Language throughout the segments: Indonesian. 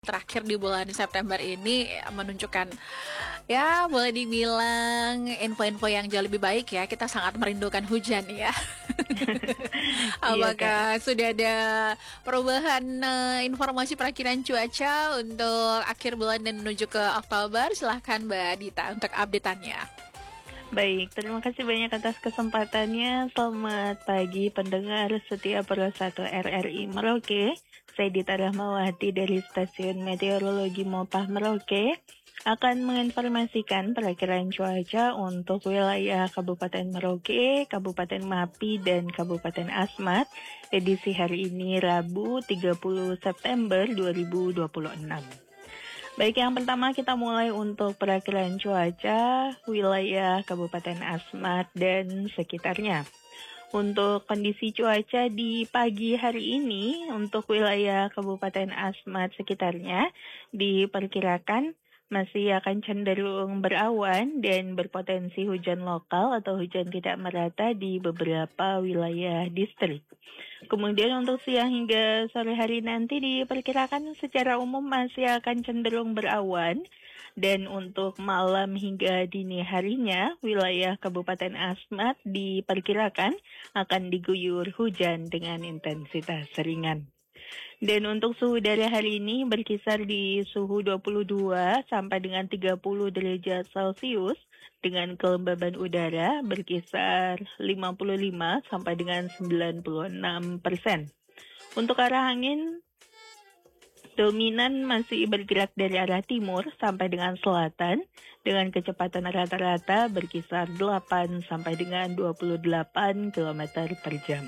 terakhir di bulan September ini menunjukkan ya boleh dibilang info-info yang jauh lebih baik ya. Kita sangat merindukan hujan ya. Iya, Kak. Apakah sudah ada perubahan informasi perakiran cuaca untuk akhir bulan dan menuju ke Oktober? Silahkan Mbak Dita untuk update-annya. Baik, terima kasih banyak atas kesempatannya. Selamat pagi pendengar setia Pro 1 RRI Merauke. Saya Dita Rahmawati dari Stasiun Meteorologi Mopah Merauke akan menginformasikan perakiran cuaca untuk wilayah Kabupaten Merauke, Kabupaten Mapi, dan Kabupaten Asmat edisi hari ini Rabu 30 September 2026. Baik, yang pertama kita mulai untuk perakiran cuaca wilayah Kabupaten Asmat dan sekitarnya. Untuk kondisi cuaca di pagi hari ini untuk wilayah Kabupaten Asmat sekitarnya diperkirakan masih akan cenderung berawan dan berpotensi hujan lokal atau hujan tidak merata di beberapa wilayah distrik. Kemudian untuk siang hingga sore hari nanti diperkirakan secara umum masih akan cenderung berawan. Dan untuk malam hingga dini harinya, wilayah Kabupaten Asmat diperkirakan akan diguyur hujan dengan intensitas ringan. Dan untuk suhu udara hari ini berkisar di suhu 22 sampai dengan 30 derajat Celcius dengan kelembaban udara berkisar 55 sampai dengan 96%. Untuk arah angin dominan masih bergerak dari arah timur sampai dengan selatan dengan kecepatan rata-rata berkisar 8 sampai dengan 28 km per jam.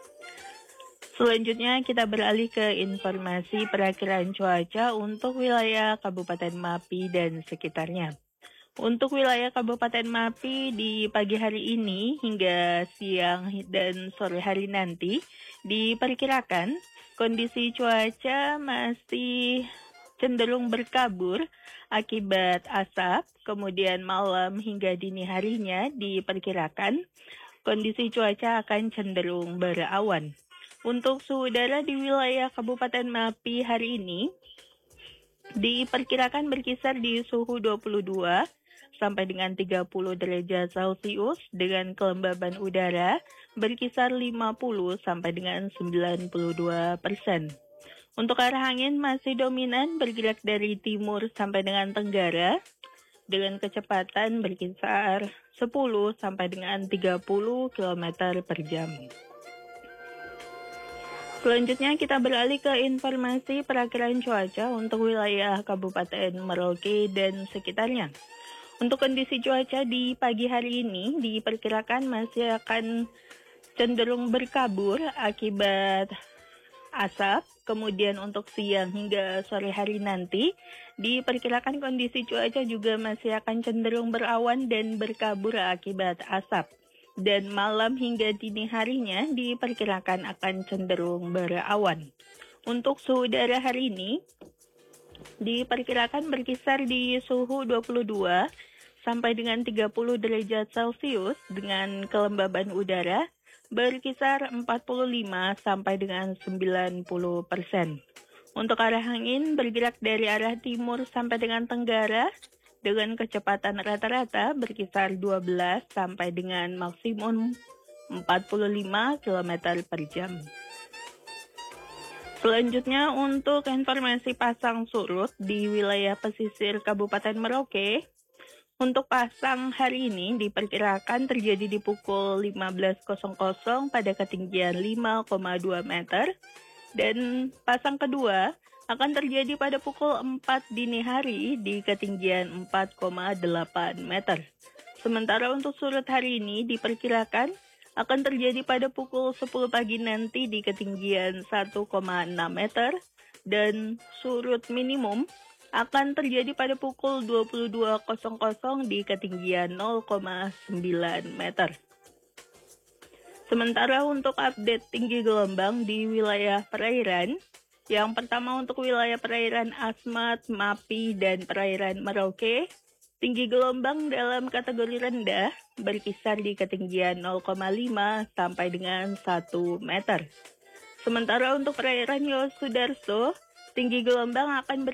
Selanjutnya kita beralih ke informasi perakiran cuaca untuk wilayah Kabupaten Mapi dan sekitarnya. Untuk wilayah Kabupaten Mapi di pagi hari ini hingga siang dan sore hari nanti diperkirakan kondisi cuaca masih cenderung berkabur akibat asap, kemudian malam hingga dini harinya diperkirakan kondisi cuaca akan cenderung berawan. Untuk suhu udara di wilayah Kabupaten Mapi hari ini diperkirakan berkisar di suhu 22 sampai dengan 30 derajat Celcius dengan kelembaban udara berkisar 50 sampai dengan 92%. Untuk arah angin masih dominan bergerak dari timur sampai dengan tenggara dengan kecepatan berkisar 10 sampai dengan 30 km per jam. Selanjutnya kita beralih ke informasi perakiran cuaca untuk wilayah Kabupaten Merauke dan sekitarnya. Untuk kondisi cuaca di pagi hari ini diperkirakan masih akan cenderung berkabur akibat asap. Kemudian untuk siang hingga sore hari nanti diperkirakan kondisi cuaca juga masih akan cenderung berawan dan berkabur akibat asap. Dan malam hingga dini harinya diperkirakan akan cenderung berawan. Untuk suhu udara hari ini diperkirakan berkisar di suhu 22 sampai dengan 30 derajat Celcius dengan kelembaban udara berkisar 45 sampai dengan 90%. Untuk arah angin bergerak dari arah timur sampai dengan tenggara dengan kecepatan rata-rata berkisar 12 sampai dengan maksimum 45 km per jam. Selanjutnya untuk informasi pasang surut di wilayah pesisir Kabupaten Merauke. Untuk pasang hari ini diperkirakan terjadi di pukul 15.00 pada ketinggian 5,2 meter. Dan pasang kedua akan terjadi pada pukul 4 dini hari di ketinggian 4,8 meter. Sementara untuk surut hari ini diperkirakan akan terjadi pada pukul 10 pagi nanti di ketinggian 1,6 meter dan surut minimum akan terjadi pada pukul 22.00 di ketinggian 0,9 meter. Sementara untuk update tinggi gelombang di wilayah perairan, yang pertama untuk wilayah perairan Asmat, Mapi, dan perairan Merauke, tinggi gelombang dalam kategori rendah berkisar di ketinggian 0,5 sampai dengan 1 meter. Sementara untuk perairan Yosudarso, tinggi gelombang akan